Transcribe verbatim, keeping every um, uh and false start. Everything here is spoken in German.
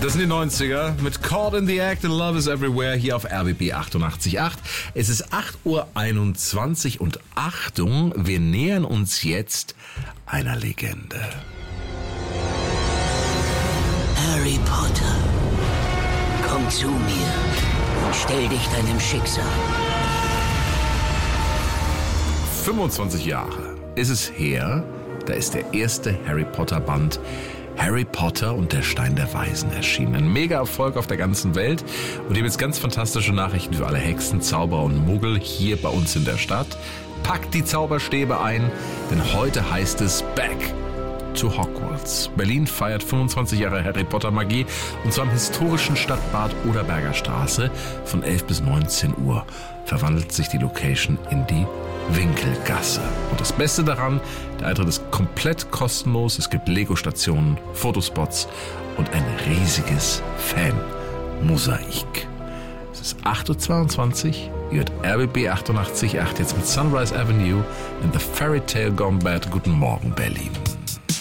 Das sind die neunziger mit Caught in the Act and Love is Everywhere hier auf R B B achtundachtzig Komma acht. Es ist acht Uhr einundzwanzig und Achtung, wir nähern uns jetzt einer Legende. Harry Potter, komm zu mir und stell dich deinem Schicksal. fünfundzwanzig Jahre ist es her, da ist der erste Harry Potter Band Harry Potter und der Stein der Weisen erschienen. Ein Mega-Erfolg auf der ganzen Welt. Und hier jetzt ganz fantastische Nachrichten für alle Hexen, Zauberer und Muggel hier bei uns in der Stadt. Packt die Zauberstäbe ein, denn heute heißt es Back to Hogwarts. Berlin feiert fünfundzwanzig Jahre Harry Potter Magie und zwar am historischen Stadtbad Oderberger Straße von elf bis neunzehn Uhr verwandelt sich die Location in die Winkelgasse. Und das Beste daran, der Eintritt ist komplett kostenlos. Es gibt Lego-Stationen, Fotospots und ein riesiges Fan-Mosaik. Es ist acht Uhr zweiundzwanzig, ihr hört R B B achtundachtzig Komma acht jetzt mit Sunrise Avenue and the Fairy Tale Gone Bad. Guten Morgen, Berlin.